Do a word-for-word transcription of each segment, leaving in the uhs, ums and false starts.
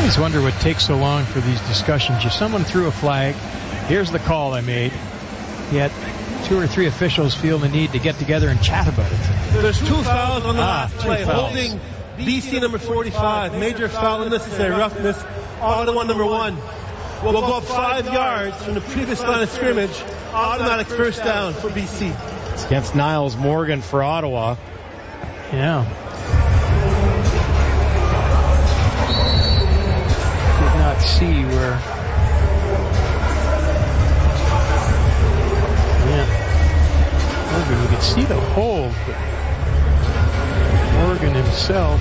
always wonder what takes so long for these discussions. If someone threw a flag, here's the call I made, yet two or three officials feel the need to get together and chat about it. There's two fouls on the ah, last play, fouls. holding B C number forty-five. Major foul, unnecessary roughness, Ottawa number one. We'll go up five yards from the previous line of scrimmage. Automatic first down for B C. It's against Niles Morgan for Ottawa. Yeah. Did not see where. Yeah. Morgan, we could see the hold, but Morgan himself.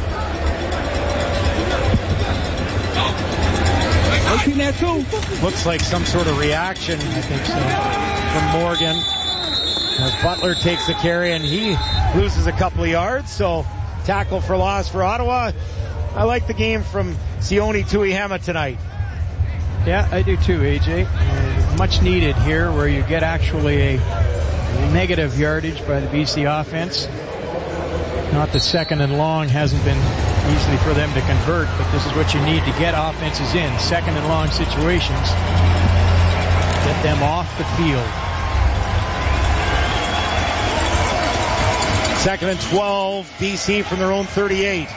Looks like some sort of reaction, I think so, from Morgan. As Butler takes the carry and he loses a couple of yards, so tackle for loss for Ottawa. I like the game from Sione Tuihema tonight. Yeah, I do too, A J. Uh, much needed here where you get actually a negative yardage by the B C offense. Not that second and long hasn't been easily for them to convert, but this is what you need to get offenses in. Second and long situations. Get them off the field. Second and twelve, B C from their own thirty-eight.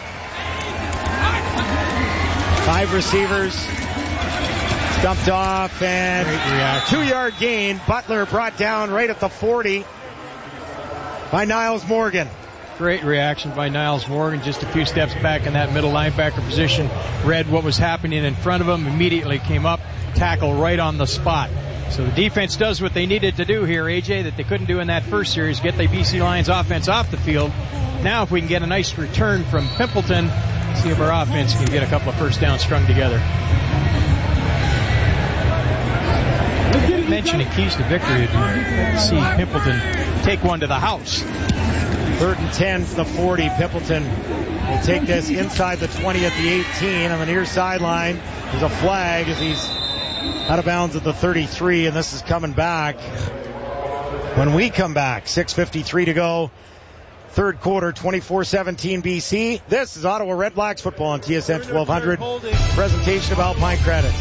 Five receivers. Stumped off and two-yard gain. Butler brought down right at the forty by Niles Morgan. Great reaction by Niles Morgan, just a few steps back in that middle linebacker position, read what was happening in front of him, immediately came up, tackle right on the spot. So the defense does what they needed to do here, A J, that they couldn't do in that first series, get the B C Lions offense off the field. Now if we can get a nice return from Pimpleton, see if our offense can get a couple of first downs strung together. Mentioning keys to victory, to see Pimpleton take one to the house. Third and ten for the forty. Pimpleton will take this inside the twenty at the eighteen. On the near sideline, there's a flag as he's out of bounds at the thirty-three, and this is coming back when we come back. six fifty-three to go. Third quarter, twenty-four seventeen B C. This is Ottawa Red Blacks football on T S N twelve hundred. Presentation of Alpine Credits.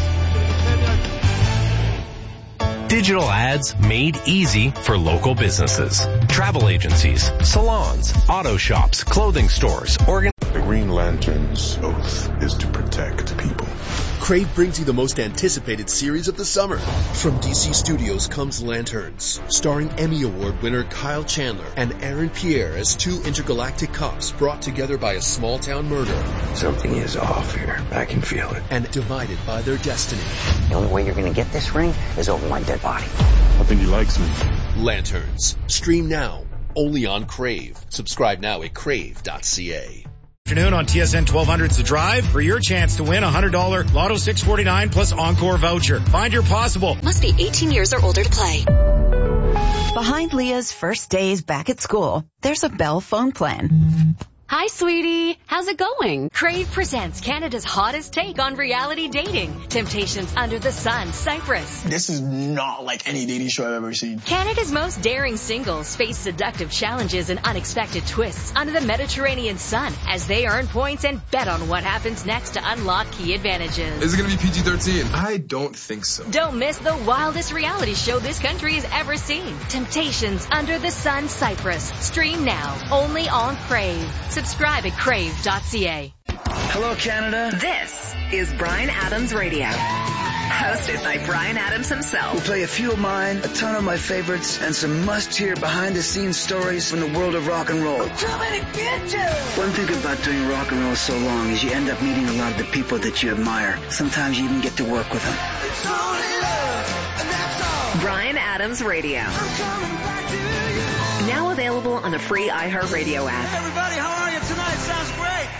Digital ads made easy for local businesses. Travel agencies, salons, auto shops, clothing stores, organ... The Green Lantern's oath is to protect people. Crave brings you the most anticipated series of the summer. From D C Studios comes Lanterns, starring Emmy Award winner Kyle Chandler and Aaron Pierre as two intergalactic cops brought together by a small-town murder. Something is off here. I can feel it. And divided by their destiny. The only way you're going to get this ring is over my dead body. I think he likes me. Lanterns. Stream now. Only on Crave. Subscribe now at crave dot c a. Afternoon on T S N twelve hundred's The Drive for your chance to win a one hundred dollars Lotto six forty-nine plus Encore voucher. Find your possible. Must be eighteen years or older to play. Behind Leah's first days back at school, there's a Bell phone plan. Hi, sweetie. How's it going? Crave presents Canada's hottest take on reality dating. Temptations Under the Sun, Cyprus. This is not like any dating show I've ever seen. Canada's most daring singles face seductive challenges and unexpected twists under the Mediterranean sun as they earn points and bet on what happens next to unlock key advantages. Is it going to be P G thirteen? I don't think so. Don't miss the wildest reality show this country has ever seen. Temptations Under the Sun, Cyprus. Stream now, only on Crave. Subscribe at crave dot c a. Hello, Canada. This is Bryan Adams Radio. Hosted by Bryan Adams himself. We'll play a few of mine, a ton of my favorites, and some must-hear behind-the-scenes stories from the world of rock and roll. I'm coming to get you! One thing about doing rock and roll so long is you end up meeting a lot of the people that you admire. Sometimes you even get to work with them. It's only love, and that's all. Bryan Adams Radio. I'm coming back to you. Now available on the free iHeartRadio app. Hey everybody, how are you tonight? Sounds great.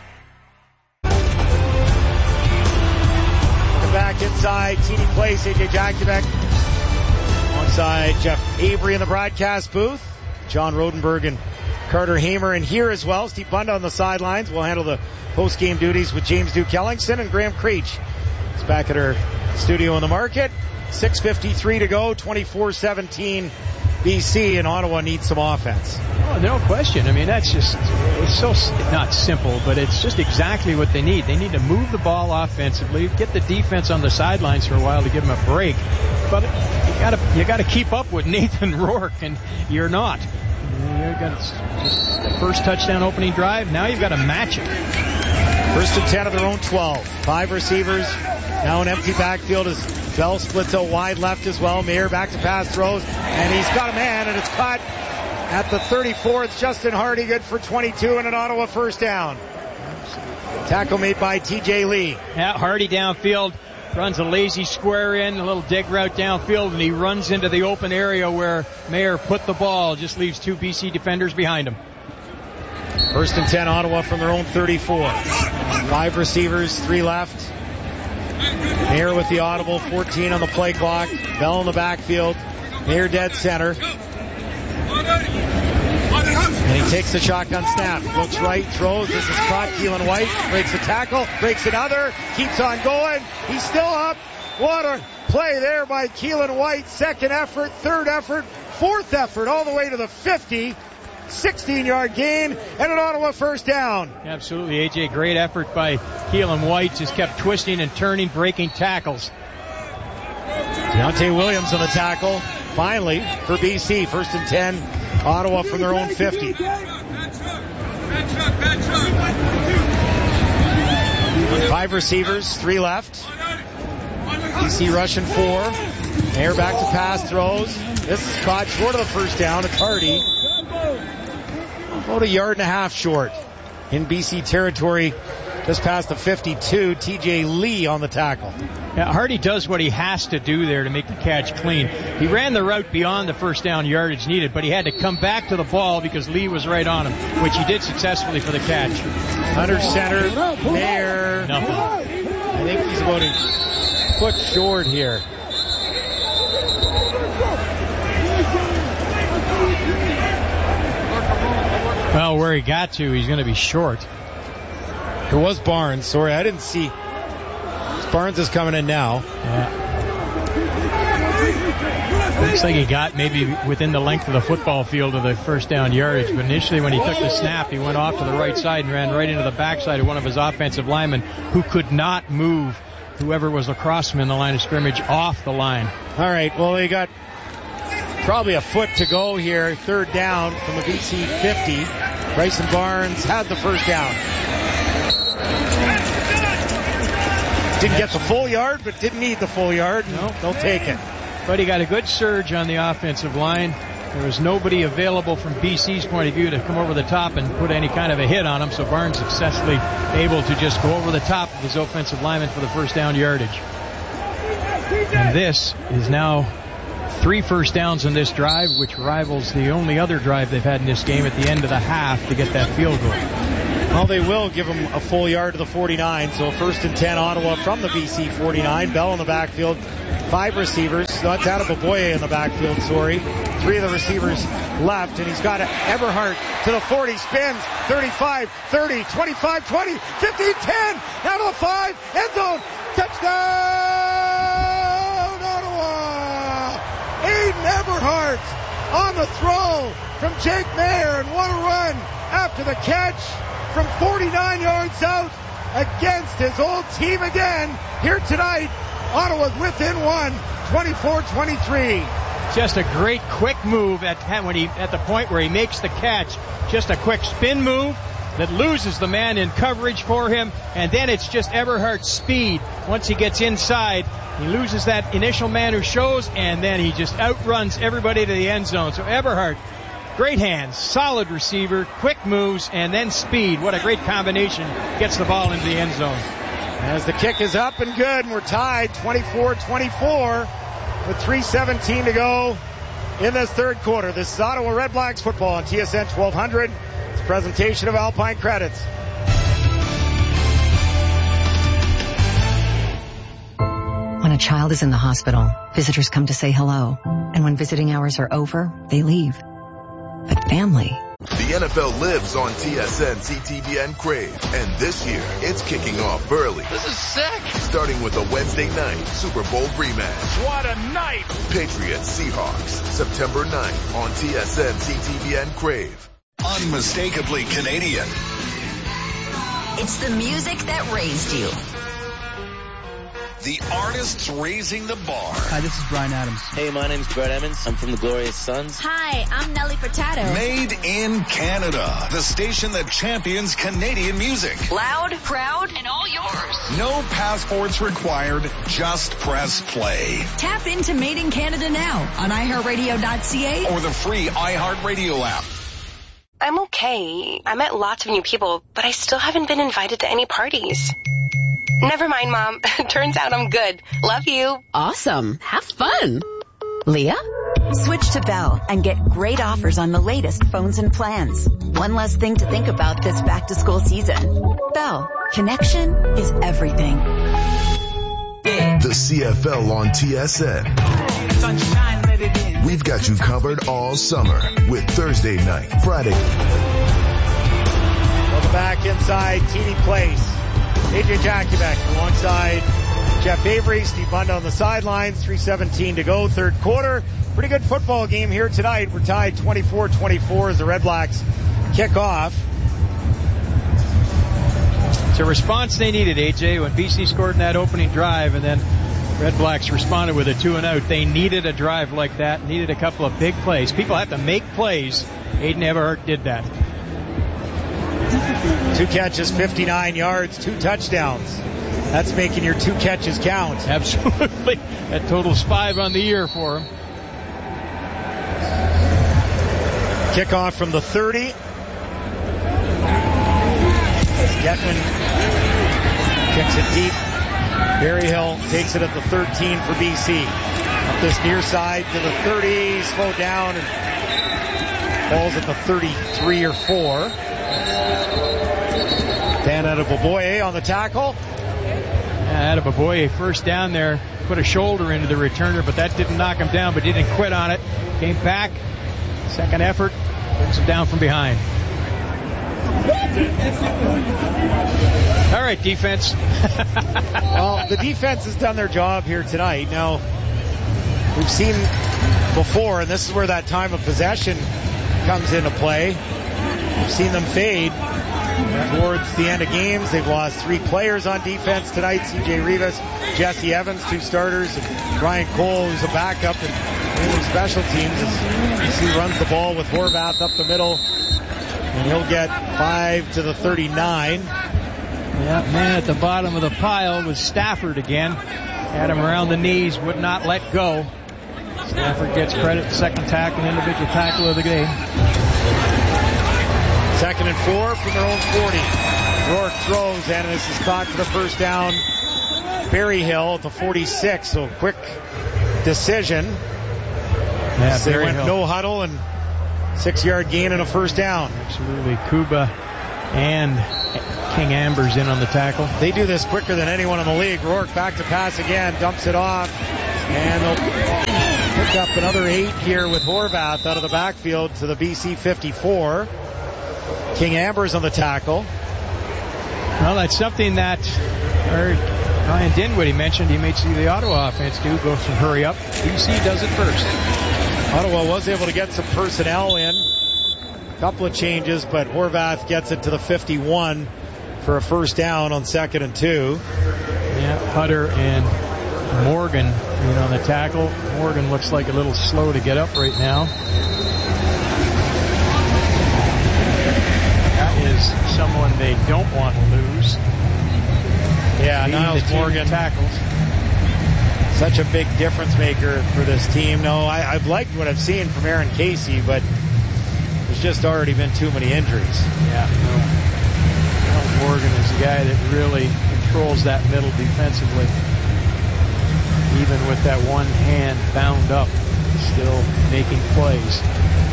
Back inside T D Place, A J Jakubec alongside Jeff Avery in the broadcast booth, John Rodenberg and Carter Hamer in here as well. Steve Bunda on the sidelines. We'll handle the post-game duties with James Duke Ellingson, and Graham Creech is back at our studio in the market. six fifty-three to go, twenty-four seventeen B C, and Ottawa needs some offense. Oh, no question. I mean, that's just, it's so, not simple, but it's just exactly what they need. They need to move the ball offensively, get the defense on the sidelines for a while to give them a break. But you gotta, you gotta keep up with Nathan Rourke, and you're not. You've got the first touchdown opening drive. Now you've got to match it. First and ten of their own twelve. Five receivers. Now an empty backfield as Bell splits out wide left as well. Mayer back to pass, throws, and he's got a man, and it's caught at the thirty-four. It's Justin Hardy, good for twenty-two, and an Ottawa first down. Tackle made by T J Lee. Yeah, Hardy downfield. Runs a lazy square in, a little dig route downfield, and he runs into the open area where Mayer put the ball. Just leaves two B C defenders behind him. First and ten, Ottawa from their own thirty-four. Five receivers, three left. Mayer with the audible, fourteen on the play clock. Bell in the backfield. Mayer dead center. And he takes the shotgun snap. Looks right, throws. This is caught. Keelan White breaks a tackle, breaks another, keeps on going. He's still up. What a play there by Keelan White. Second effort, third effort, fourth effort, all the way to the fifty. sixteen-yard gain and an Ottawa first down. Absolutely, A J. Great effort by Keelan White. Just kept twisting and turning, breaking tackles. Deontay Williams on the tackle. Finally, for B C, first and ten. Ottawa from their own fifty. Five receivers, three left. B C rushing four. Mayer back to pass, throws. This is caught short of the first down. It's Hardy. About a yard and a half short in B C territory. Just past the fifty-two. T J Lee on the tackle. Yeah, Hardy does what he has to do there to make the catch clean. He ran the route beyond the first down yardage needed, but he had to come back to the ball because Lee was right on him, which he did successfully for the catch. Under center, Mayer. Nothing. I think he's about a foot short here. Well, where he got to, he's going to be short. It was Barnes. Sorry, I didn't see. Barnes is coming in now. Yeah. Looks like he got maybe within the length of the football field of the first down yardage, but initially when he took the snap, he went off to the right side and ran right into the backside of one of his offensive linemen who could not move whoever was across him in the line of scrimmage off the line. All right, well, they got probably a foot to go here. Third down from the B C fifty. Bryson Barnes had the first down. Didn't get the full yard, but didn't need the full yard. No, they'll take it. But he got a good surge on the offensive line. There was nobody available from B C's point of view to come over the top and put any kind of a hit on him, so Barnes successfully able to just go over the top of his offensive lineman for the first down yardage. And this is now three first downs in this drive, which rivals the only other drive they've had in this game at the end of the half to get that field goal. Well, they will give him a full yard to the forty-nine, so first and ten, Ottawa from the B C forty-nine. Bell in the backfield. Five receivers. That's out of Boboye in the backfield, sorry. Three of the receivers left, and he's got Eberhardt to the forty, spins, thirty-five, thirty, twenty-five, twenty, fifteen, ten, down to the five, end zone, touchdown, Ottawa! Aiden Eberhardt on the throw from Jake Mayer, and what a run after the catch from forty-nine yards out against his old team again here tonight. Ottawa's within one, twenty-four twenty-three. Just a great quick move at when he at the point where he makes the catch. Just a quick spin move that loses the man in coverage for him, and then it's just Eberhardt's speed. Once he gets inside, he loses that initial man who shows, and then he just outruns everybody to the end zone. So Eberhardt, great hands, solid receiver, quick moves, and then speed. What a great combination. Gets the ball into the end zone. As the kick is up and good, and we're tied twenty-four twenty-four with three seventeen to go in this third quarter. This is Ottawa Red Blacks football on T S N twelve hundred. It's a presentation of Alpine Credits. When a child is in the hospital, visitors come to say hello. And when visiting hours are over, they leave. But family The N F L lives on T S N, C T V N Crave, and this year it's kicking off early. This is sick! Starting with a Wednesday night Super Bowl rematch. What a night! Patriots Seahawks, September ninth on T S N, C T V N Crave. Unmistakably Canadian. It's the music that raised you. The artists raising the bar. Hi, this is Bryan Adams. Hey, my name's Brett Emmons. I'm from the Glorious Sons. Hi, I'm Nelly Furtado. Made in Canada. The station that champions Canadian music. Loud, proud, and all yours. No passports required. Just press play. Tap into Made in Canada now on i heart radio dot c a or the free iHeartRadio app. I'm okay. I met lots of new people, but I still haven't been invited to any parties. Never mind, Mom. Turns out I'm good. Love you. Awesome. Have fun. Leah? Switch to Bell and get great offers on the latest phones and plans. One less thing to think about this back-to-school season. Bell. Connection is everything. The C F L on T S N. We've got you covered all summer with Thursday night, Friday. Welcome back inside T D Place. A J Jakubek alongside Jeff Avery, Steve Bunda on the sidelines. three seventeen to go, third quarter. Pretty good football game here tonight. We're tied twenty-four twenty-four as the Red Blacks kick off. It's a response they needed, A J, when B C scored in that opening drive, and then Red Blacks responded with a two and out. They needed a drive like that, needed a couple of big plays. People have to make plays. Aiden Everhart did that. Two catches, fifty-nine yards, two touchdowns. That's making your two catches count. Absolutely. That totals five on the year for him. Kickoff from the thirty. Getman kicks it deep. Berryhill takes it at the thirteen for B C. Up this near side to the thirty, slowed down and falls at the thirty-three or four. Dan Adeboboye on the tackle. Yeah, Adeboboye first down there, put a shoulder into the returner, but that didn't knock him down, but didn't quit on it. Came back, second effort, brings him down from behind. All right, defense. Well, the defense has done their job here tonight. Now, we've seen before, and this is where that time of possession comes into play. We've seen them fade towards the end of games. They've lost three players on defense tonight. C J Rivas, Jesse Evans, two starters, and Ryan Cole, who's a backup in special teams, as he runs the ball with Horvath up the middle. And he'll get five to the thirty-nine. Yeah, man at the bottom of the pile was Stafford again. Had him around the knees, would not let go. Stafford gets credit, second tackle, individual tackle of the game. Second and four from their own forty. Rourke throws, and this is caught for the first down. Berryhill at the forty-six, so quick decision. Yeah, they Berryhill. went no huddle and six-yard gain and a first down. Absolutely. Kuba and King Amber's in on the tackle. They do this quicker than anyone in the league. Rourke back to pass again, dumps it off, and they'll pick up another eight here with Horvath out of the backfield to the B C fifty-four. King Amber's on the tackle. Well, that's something that or Ryan Dinwiddie mentioned. He may see the Ottawa offense do, go from hurry up. B C does it first. Ottawa was able to get some personnel in. A couple of changes, but Horvath gets it to the fifty-one for a first down on second and two. Yeah, Hutter and Morgan, you know, on the tackle. Morgan looks like a little slow to get up right now. That is someone they don't want to lose. Yeah, Niles Morgan tackles. Such a big difference maker for this team. No, I, I've liked what I've seen from Aaron Casey, but there's just already been too many injuries. Yeah, no. Niles Morgan is the guy that really controls that middle defensively. Even with that one hand bound up, still making plays.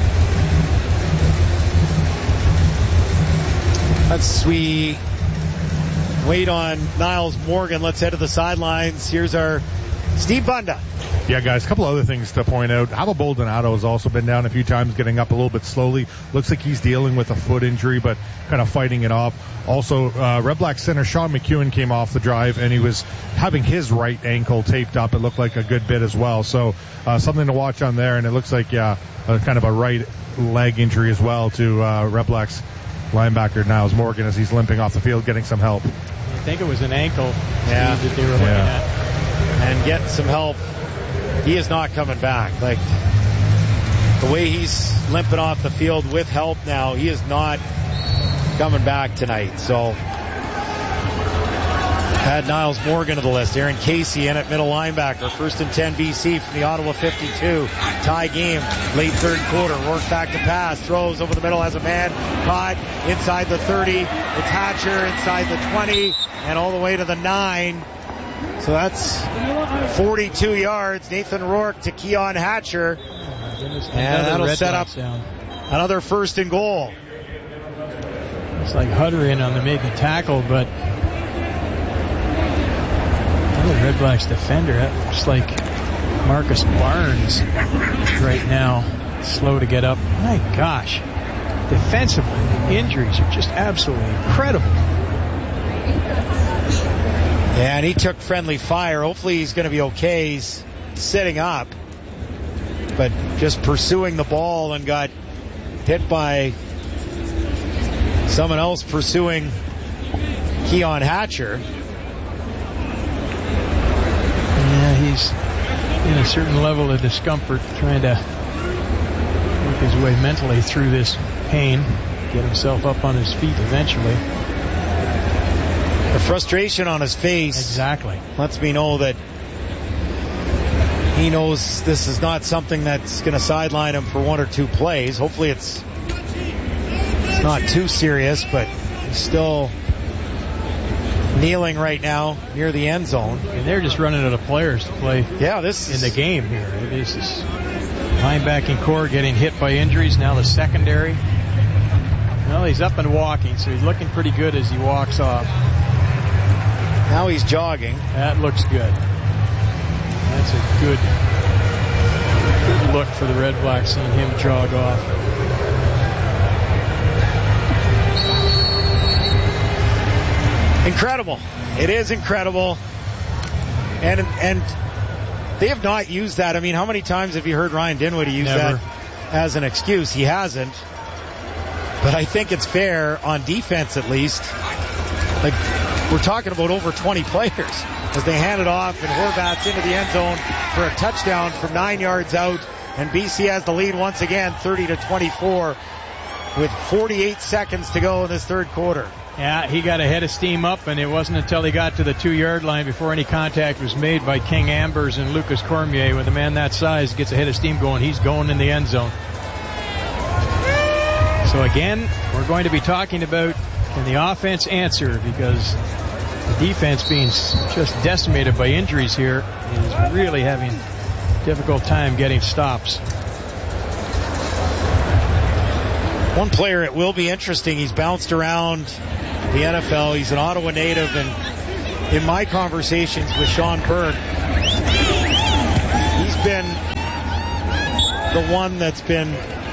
Let's we wait on Niles Morgan. Let's head to the sidelines. Here's our Steve Bunda. Yeah, guys, a couple other things to point out. Ava Baldonado has also been down a few times, getting up a little bit slowly. Looks like he's dealing with a foot injury, but kind of fighting it off. Also, uh, Red Black center Sean McEwen came off the drive, and he was having his right ankle taped up. It looked like a good bit as well. So uh, something to watch on there, and it looks like, yeah, a, kind of a right leg injury as well to uh, Red Black's linebacker Niles Morgan as he's limping off the field, getting some help. I think it was an ankle yeah. that they were looking yeah. at. And get some help. He is not coming back. Like, the way he's limping off the field with help now, he is not coming back tonight. So, add Niles Morgan to the list. Aaron Casey in at middle linebacker. First and ten B C from the Ottawa fifty-two. Tie game, late third quarter. Rourke back to pass. Throws over the middle, has a man. Caught inside the thirty. It's Hatcher inside the twenty. And all the way to the nine. So that's forty-two yards. Nathan Rourke to Keon Hatcher. And that'll set up down. another first and goal. It's like Hutter in on the making tackle, but the Red Blacks defender, it's like Marcus Barnes right now, slow to get up. My gosh, defensively, the injuries are just absolutely incredible. Yeah, and he took friendly fire. Hopefully he's going to be okay. He's sitting up, but just pursuing the ball and got hit by someone else pursuing Keon Hatcher. Yeah, he's in a certain level of discomfort, trying to work his way mentally through this pain, get himself up on his feet eventually. The frustration on his face exactly lets me know that he knows this is not something that's going to sideline him for one or two plays. Hopefully it's, it's not too serious, but he's still kneeling right now near the end zone. And they're just running out of players to play yeah, this in the game here. This is linebacking core getting hit by injuries. Now the secondary. Well, he's up and walking, so he's looking pretty good as he walks off. Now he's jogging. That looks good. That's a good, good look for the Red Blacks, seeing him jog off. Incredible. It is incredible. And and they have not used that. I mean, how many times have you heard Ryan Dinwiddie use Never. that as an excuse? He hasn't. But I think it's fair on defense, at least. Like, we're talking about over twenty players as they hand it off, and Horvath's into the end zone for a touchdown from nine yards out. And B C has the lead once again, thirty to twenty-four, with forty-eight seconds to go in this third quarter. Yeah, he got a head of steam up, and it wasn't until he got to the two-yard line before any contact was made by King Ambers and Lucas Cormier. With a man that size gets a head of steam going, he's going in the end zone. So again, we're going to be talking about, can the offense answer, because the defense being just decimated by injuries here is really having a difficult time getting stops. One player, it will be interesting. He's bounced around the N F L. He's an Ottawa native, and in my conversations with Sean Burke, he's been the one that's been,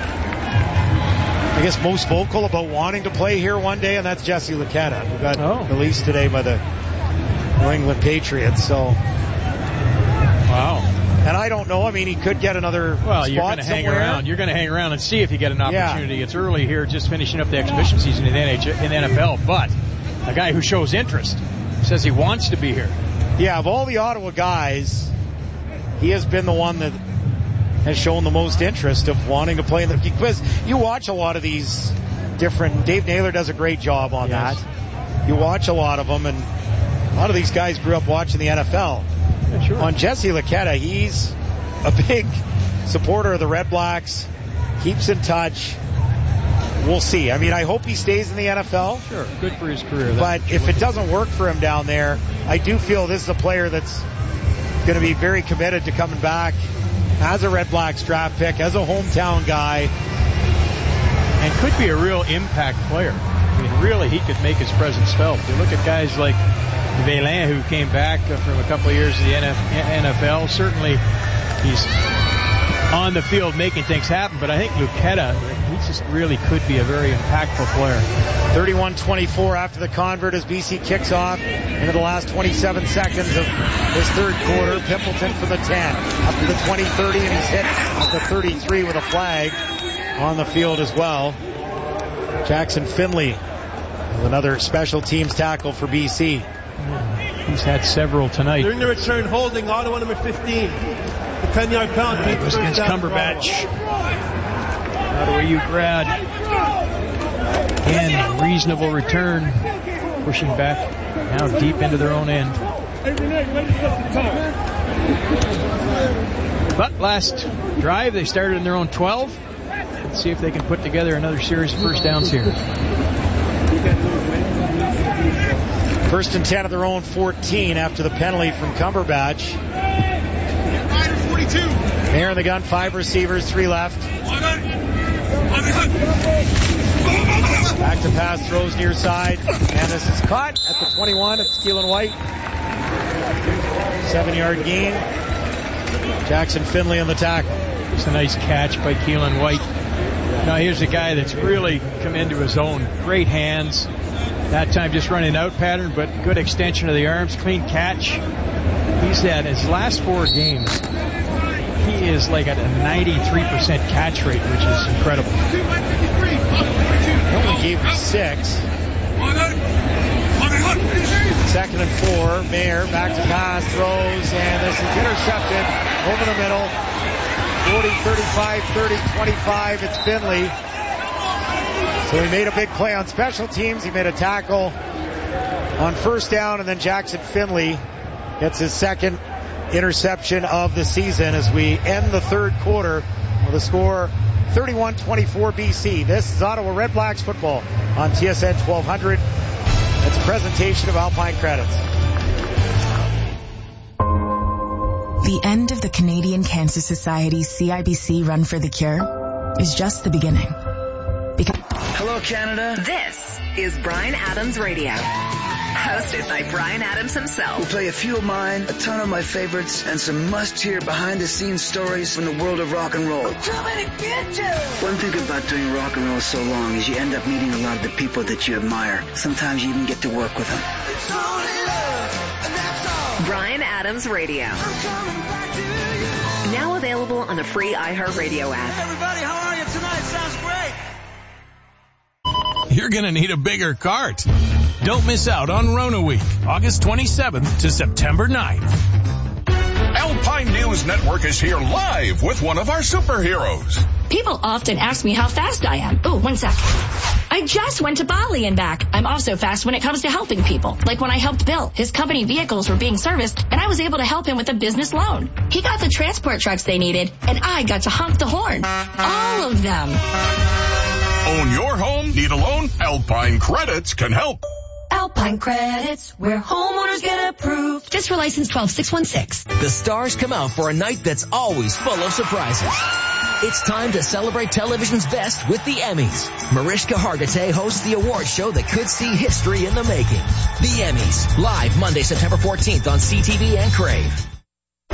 I guess, most vocal about wanting to play here one day, and that's Jesse Luketa, who got oh. released today by the New England Patriots. So, wow. And I don't know. I mean, he could get another well, spot you're going to hang somewhere. around. You're going to hang around and see if you get an opportunity. Yeah. It's early here, just finishing up the exhibition season in the N H L, in the N F L. But a guy who shows interest, says he wants to be here. Yeah, of all the Ottawa guys, he has been the one that has shown the most interest of wanting to play in the, because you watch a lot of these different. Dave Naylor does a great job on yes. that. You watch a lot of them, and a lot of these guys grew up watching the N F L. Yeah, sure. On Jesse Luketa, he's a big supporter of the Red Blacks, keeps in touch. We'll see. I mean, I hope he stays in the N F L. Sure, good for his career. But if it doesn't work for him down there, I do feel this is a player that's going to be very committed to coming back as a Red Blacks draft pick, as a hometown guy. And could be a real impact player. I mean, really, he could make his presence felt. You look at guys like Vaillant, who came back from a couple of years in the N F L. Certainly, he's on the field making things happen, but I think Luketa, he just really could be a very impactful player. thirty-one twenty-four after the convert as B C kicks off into the last twenty-seven seconds of this third quarter. Pimpleton from the ten, up to the twenty thirty, and he's hit at the thirty-three with a flag on the field as well. Jackson Finley with another special teams tackle for B C. He's had several tonight. During the return, holding Ottawa number fifteen. The ten-yard penalty. It was against Cumberbatch. Ottawa U grad. Again, reasonable return. Pushing back now deep into their own end. But last drive, they started in their own twelve. Let's see if they can put together another series of first downs here. First and ten of their own fourteen after the penalty from Cumberbatch. Mayer in the gun, five receivers, three left. Back to pass, throws near side, and this is caught at the twenty-one. It's Keelan White. Seven-yard gain. Jackson Finley on the tackle. It's a nice catch by Keelan White. Now here's a guy that's really come into his own. Great hands. That time just running out pattern, but good extension of the arms, clean catch. He's had his last four games, he is like at a ninety-three percent catch rate, which is incredible. He only gave him six. Second and four. Mayer back to pass, throws, and this is intercepted over the middle. forty, thirty-five, thirty, twenty-five. It's Finley. So he made a big play on special teams. He made a tackle on first down, and then Jackson Finley gets his second interception of the season as we end the third quarter with a score thirty-one twenty-four B C. This is Ottawa Red Blacks football on T S N twelve hundred. It's a presentation of Alpine Credits. The end of the Canadian Cancer Society's C I B C Run for the Cure is just the beginning. Because Hello, Canada. This is Bryan Adams Radio. Hosted by Bryan Adams himself. We'll play a few of mine, a ton of my favorites, and some must-hear behind-the-scenes stories from the world of rock and roll. One thing about doing rock and roll so long is you end up meeting a lot of the people that you admire. Sometimes you even get to work with them. Bryan Adams Radio. Now available on the free iHeartRadio app. Hey everybody, how are you tonight? Sounds great. You're gonna need a bigger cart. Don't miss out on Rona Week, August twenty-seventh to September ninth. Alpine News Network is here live with one of our superheroes. People often ask me how fast I am. Oh, one sec. I just went to Bali and back. I'm also fast when it comes to helping people. Like when I helped Bill. His company vehicles were being serviced, and I was able to help him with a business loan. He got the transport trucks they needed, and I got to honk the horn. All of them. Own your home? Need a loan? Alpine Credits can help. Alpine Credits, where homeowners get approved. Just for license twelve six one six. The stars come out for a night that's always full of surprises. It's time to celebrate television's best with the Emmys. Mariska Hargitay hosts the award show that could see history in the making. The Emmys, live Monday, September fourteenth on C T V and Crave.